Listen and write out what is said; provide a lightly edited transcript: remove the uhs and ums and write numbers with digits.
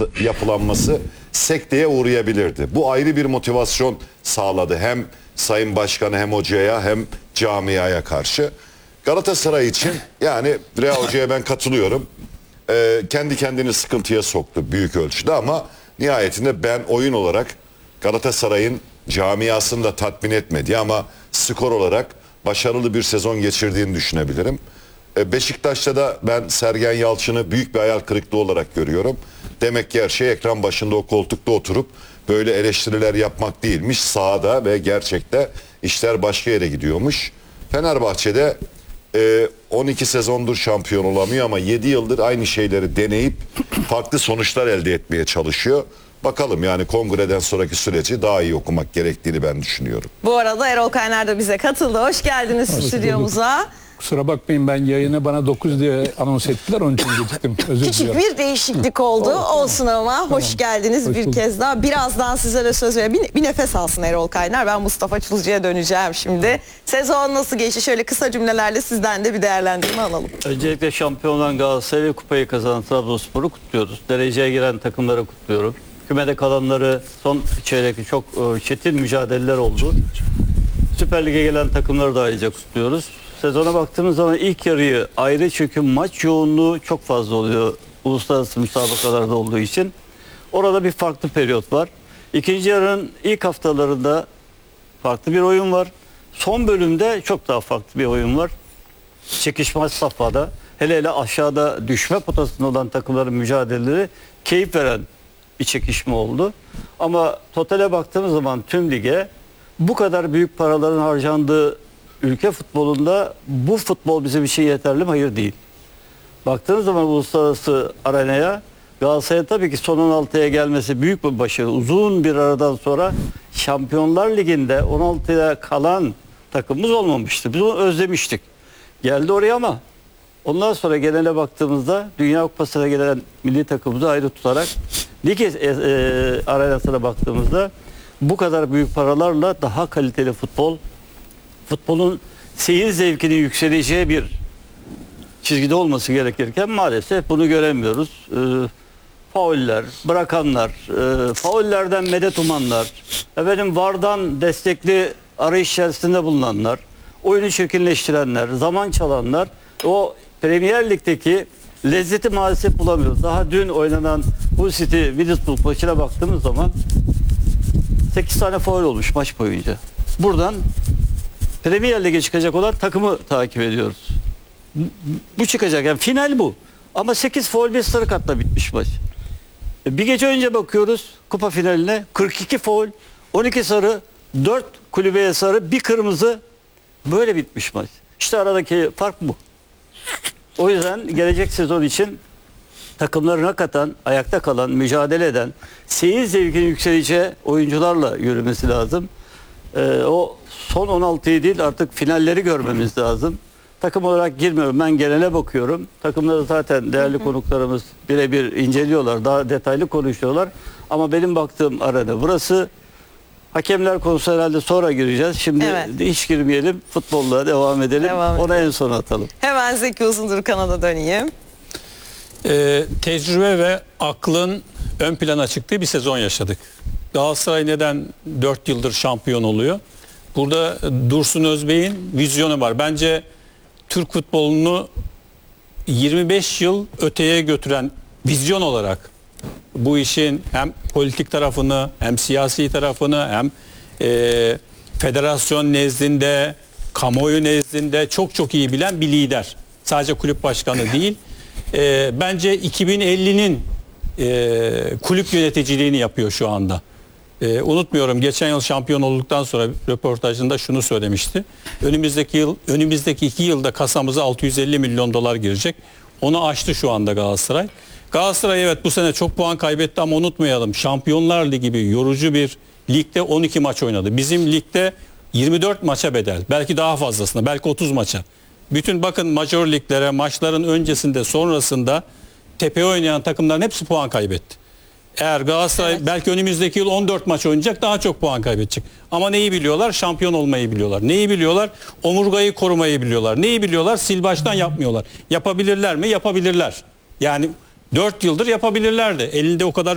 yapılanması sekteye uğrayabilirdi. Bu ayrı bir motivasyon sağladı hem Sayın Başkan'a hem hocaya hem camiaya karşı. Galatasaray için yani Rea Hoca'ya ben katılıyorum. Kendi kendini sıkıntıya soktu büyük ölçüde ama nihayetinde ben oyun olarak Galatasaray'ın camiasını da tatmin etmedi ama skor olarak başarılı bir sezon geçirdiğini düşünebilirim. Beşiktaş'ta da ben Sergen Yalçın'ı büyük bir hayal kırıklığı olarak görüyorum. Demek ki her şey ekran başında o koltukta oturup böyle eleştiriler yapmak değilmiş. Sahada ve gerçekte işler başka yere gidiyormuş. Fenerbahçe'de 12 sezondur şampiyon olamıyor ama 7 yıldır aynı şeyleri deneyip farklı sonuçlar elde etmeye çalışıyor. Bakalım yani kongreden sonraki süreci daha iyi okumak gerektiğini ben düşünüyorum. Bu arada Erol Kaynar da bize katıldı. Hoş geldiniz stüdyomuza. Kusura bakmayın, ben yayını bana 9 diye anons ettiler, onun için geciktim. Özür Küçük diliyorum. bir değişiklik oldu. Olsun ama hoş geldiniz bir kez daha. Birazdan size de söz vereyim. Bir nefes alsın Erol Kaynar. Ben Mustafa Çulcu'ya döneceğim şimdi. Sezon nasıl geçti? Şöyle kısa cümlelerle sizden de bir değerlendirme alalım. Öncelikle şampiyon olan Galatasaray ve kupayı kazanan Trabzonspor'u kutluyoruz. Dereceye giren takımları kutluyorum. Kümede kalanları son çeyrekte çok çetin mücadeleler oldu. Süper Lig'e gelen takımları da ayrıca kutluyoruz. Sezona baktığımız zaman ilk yarıyı ayrı çünkü maç yoğunluğu çok fazla oluyor. Uluslararası müsabakalarda olduğu için. Orada bir farklı periyot var. İkinci yarının ilk haftalarında farklı bir oyun var. Son bölümde çok daha farklı bir oyun var. Çekişmez safhada. Hele hele aşağıda düşme potasında olan takımların mücadeleleri keyif veren bir çekişme oldu. Ama totale baktığımız zaman tüm lige bu kadar büyük paraların harcandığı ülke futbolunda bu futbol bizim için yeterli mi? Hayır, değil. Baktığınız zaman uluslararası arenaya Galatasaray'a tabii ki son 16'ya gelmesi büyük bir başarı. Uzun bir aradan sonra Şampiyonlar Ligi'nde 16'ya kalan takımımız olmamıştı. Biz onu özlemiştik. Geldi oraya ama ondan sonra gelene baktığımızda Dünya Kupası'na gelen milli takımımızı ayrı tutarak lig arenasına baktığımızda bu kadar büyük paralarla daha kaliteli futbolun seyir zevkinin yükseleceği bir çizgide olması gerekirken maalesef bunu göremiyoruz. Fauller, bırakanlar, faullerden medet umanlar, VAR'dan destekli arayış içerisinde bulunanlar, oyunu çirkinleştirenler, zaman çalanlar, o Premier Lig'deki lezzeti maalesef bulamıyoruz. Daha dün oynanan Hull City Middlesbrough maçına baktığımız zaman 8 tane faul olmuş maç boyunca. Buradan Premier Lig'e çıkacak olan takımı takip ediyoruz. Bu çıkacak, yani final bu. Ama 8 faul bir sarı kartla bitmiş maç. Bir gece önce bakıyoruz kupa finaline, 42 faul, 12 sarı, 4 kulübeye sarı, bir kırmızı, böyle bitmiş maç. İşte aradaki fark bu. O yüzden gelecek sezon için takımlarına katan, ayakta kalan, mücadele eden, seyir zevkinin yükseleceği oyuncularla yürümesi lazım. O son 16'yı değil artık finalleri görmemiz lazım. Takım olarak girmiyorum. Ben genele bakıyorum. Takımları zaten değerli konuklarımız birebir inceliyorlar. Daha detaylı konuşuyorlar. Ama benim baktığım arada burası. Hakemler konusu herhalde sonra gireceğiz. Şimdi hiç girmeyelim. Futbolla devam edelim. Ona en son atalım. Hemen Zeki Uzundurkan'a da döneyim. Tecrübe ve aklın ön plana çıktığı bir sezon yaşadık. Galatasaray neden 4 yıldır şampiyon oluyor? Burada Dursun Özbey'in vizyonu var. Bence Türk futbolunu 25 yıl öteye götüren vizyon olarak bu işin hem politik tarafını hem siyasi tarafını hem federasyon nezdinde, kamuoyu nezdinde çok iyi bilen bir lider. Sadece kulüp başkanı değil. Bence 2050'nin kulüp yöneticiliğini yapıyor şu anda. Unutmuyorum, geçen yıl şampiyon olduktan sonra röportajında şunu söylemişti. Önümüzdeki 2 yılda kasamıza 650 milyon dolar girecek. Onu aştı şu anda Galatasaray. Galatasaray evet bu sene çok puan kaybetti ama unutmayalım, Şampiyonlar Ligi gibi yorucu bir ligde 12 maç oynadı. Bizim ligde 24 maça bedel. Belki daha fazlasına, belki 30 maça. Bütün bakın major liglere, maçların öncesinde sonrasında tepeye oynayan takımların hepsi puan kaybetti. Eğer Galatasaray belki önümüzdeki yıl 14 maç oynayacak, daha çok puan kaybedecek. Ama neyi biliyorlar? Şampiyon olmayı biliyorlar. Neyi biliyorlar? Omurgayı korumayı biliyorlar. Neyi biliyorlar? Sil baştan yapmıyorlar. Yapabilirler mi? Yapabilirler. Yani 4 yıldır yapabilirlerdi. Elinde o kadar